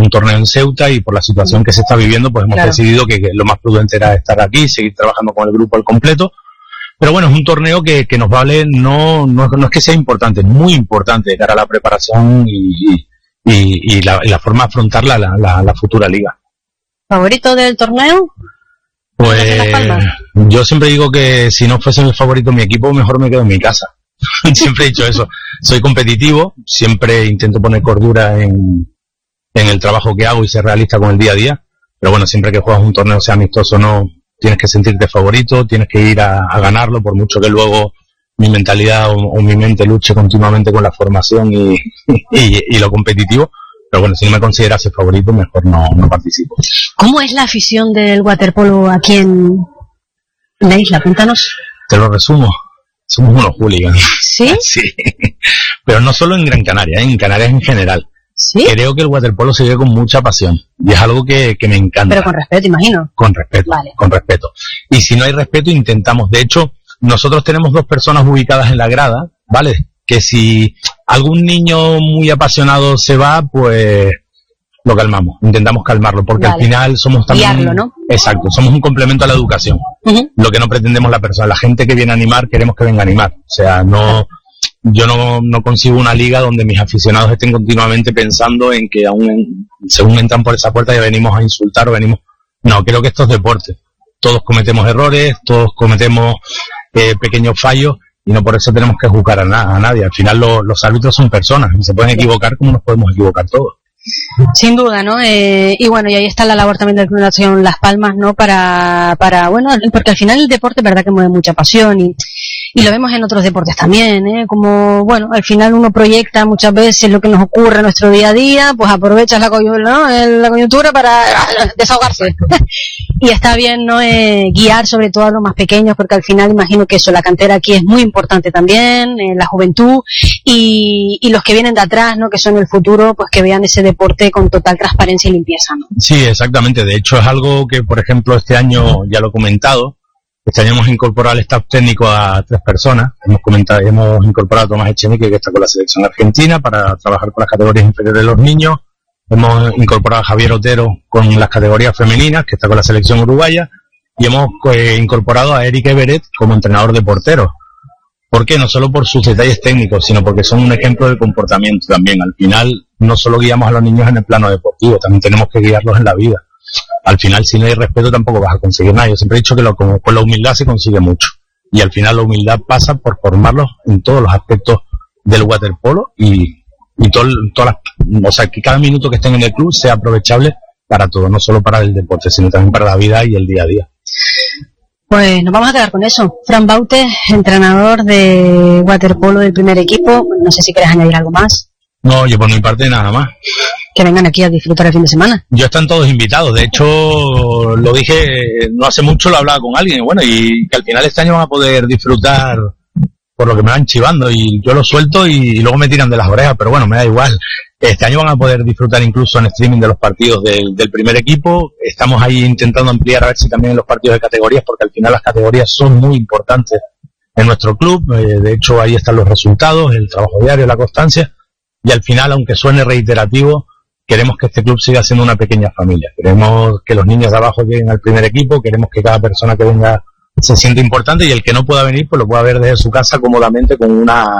un torneo en Ceuta y por la situación que se está viviendo, pues hemos decidido que lo más prudente era estar aquí, seguir trabajando con el grupo al completo. Pero bueno, es un torneo que nos vale, no es que sea importante, es muy importante de cara a la preparación y la forma de afrontar la futura liga. ¿Favorito del torneo? Pues yo siempre digo que si no fuese el favorito mi equipo, mejor me quedo en mi casa. Siempre he dicho eso. Soy competitivo, siempre intento poner cordura en el trabajo que hago y ser realista con el día a día. Pero bueno, siempre que juegas un torneo, sea amistoso o no, tienes que sentirte favorito, tienes que ir a ganarlo, por mucho que luego mi mentalidad o mi mente luche continuamente con la formación y lo competitivo. Pero bueno, si no me considerase favorito, mejor no participo. ¿Cómo es la afición del waterpolo aquí en la isla? Cuéntanos. Te lo resumo. Somos unos hooligans. ¿Sí? Sí. Pero no solo en Gran Canaria, en Canarias en general. ¿Sí? Creo que el waterpolo se vive con mucha pasión. Y es algo que me encanta. Pero con respeto, imagino. Con respeto, vale. Con respeto. Y si no hay respeto, intentamos. De hecho, nosotros tenemos 2 personas ubicadas en la grada, ¿vale? Que si algún niño muy apasionado se va, pues lo calmamos. Intentamos calmarlo, porque al final somos también... Guiarlo, ¿no? Exacto, somos un complemento a la educación. Lo que no pretendemos la persona. La gente que viene a animar, queremos que venga a animar. O sea, yo no consigo una liga donde mis aficionados estén continuamente pensando en que según entran por esa puerta ya venimos a insultar o venimos... No, creo que esto es deporte. Todos cometemos errores, todos cometemos pequeños fallos y no por eso tenemos que juzgar a nadie. Al final los árbitros son personas y se pueden equivocar como nos podemos equivocar todos. Sin duda, ¿no? Y bueno, y ahí está la labor también de la Club Natación Las Palmas, ¿no? Para bueno, porque al final el deporte es verdad que mueve mucha pasión y lo vemos en otros deportes también, ¿eh? Como, bueno, al final uno proyecta muchas veces lo que nos ocurre en nuestro día a día, pues aprovechas la coyuntura para desahogarse. Y está bien, ¿no? Guiar sobre todo a los más pequeños, porque al final imagino que eso, la cantera aquí es muy importante también, la juventud y los que vienen de atrás, ¿no? Que son el futuro, pues que vean ese deporte con total transparencia y limpieza, ¿no? Sí, exactamente. De hecho es algo que, por ejemplo, este año ya lo he comentado. Este año hemos incorporado al staff técnico a 3 personas. Hemos incorporado a Tomás Echenique, que está con la selección argentina, para trabajar con las categorías inferiores de los niños. Hemos incorporado a Javier Otero con las categorías femeninas, que está con la selección uruguaya. Y hemos incorporado a Eric Everett como entrenador de porteros. ¿Por qué? No solo por sus detalles técnicos, sino porque son un ejemplo de comportamiento también. Al final, no solo guiamos a los niños en el plano deportivo, también tenemos que guiarlos en la vida. Al final, si no hay respeto, tampoco vas a conseguir nada. Yo siempre he dicho que con la humildad se consigue mucho. Y al final la humildad pasa por formarlos en todos los aspectos del waterpolo y o sea, que cada minuto que estén en el club sea aprovechable para todo, no solo para el deporte, sino también para la vida y el día a día. Pues nos vamos a quedar con eso. Fran Baute, entrenador de waterpolo del primer equipo. No sé si quieres añadir algo más. No, yo por mi parte nada más. Que vengan aquí a disfrutar el fin de semana. Ya están todos invitados. De hecho, lo dije no hace mucho, lo hablaba con alguien. Y que al final este año van a poder disfrutar por lo que me van chivando. Y yo lo suelto y luego me tiran de las orejas. Pero bueno, me da igual. Este año van a poder disfrutar incluso en streaming de los partidos del primer equipo. Estamos ahí intentando ampliar a ver si también en los partidos de categorías, porque al final las categorías son muy importantes en nuestro club. De hecho, ahí están los resultados, el trabajo diario, la constancia. Y al final, aunque suene reiterativo, queremos que este club siga siendo una pequeña familia. Queremos que los niños de abajo lleguen al primer equipo, queremos que cada persona que venga se sienta importante y el que no pueda venir, pues lo pueda ver desde su casa cómodamente con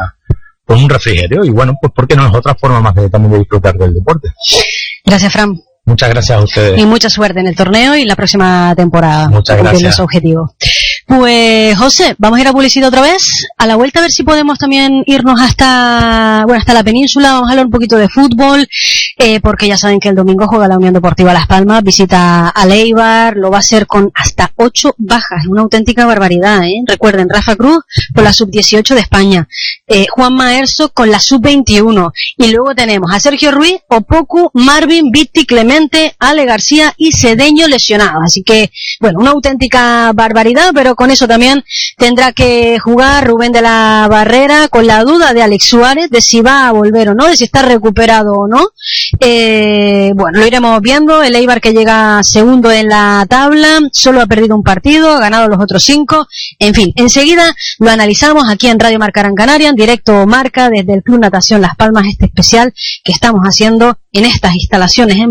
un refrigerio. Y bueno, pues ¿por qué no es otra forma más de también de disfrutar del deporte? Gracias, Fran. Muchas gracias a ustedes. Y mucha suerte en el torneo y la próxima temporada. Muchas gracias. Los objetivos. Pues, José, vamos a ir a publicidad otra vez. A la vuelta a ver si podemos también irnos hasta la península. Vamos a hablar un poquito de fútbol, porque ya saben que el domingo juega la Unión Deportiva Las Palmas, visita a Eibar, lo va a hacer con hasta 8 bajas, una auténtica barbaridad, ¿eh? Recuerden, Rafa Cruz con la sub-18 de España, Juan Maerso con la sub-21, y luego tenemos a Sergio Ruiz, Opoku, Marvin, Vitti, Clemente, Ale García y Cedeño lesionados. Así que, bueno, una auténtica barbaridad, pero con eso también tendrá que jugar Rubén de la Barrera, con la duda de Alex Suárez, de si va a volver o no, de si está recuperado o no. Bueno, lo iremos viendo. El Eibar, que llega segundo en la tabla, solo ha perdido un partido, ha ganado los otros 5. En fin, enseguida lo analizamos aquí en Radio Marca Gran Canaria, en directo Marca, desde el Club Natación Las Palmas, este especial que estamos haciendo en estas instalaciones en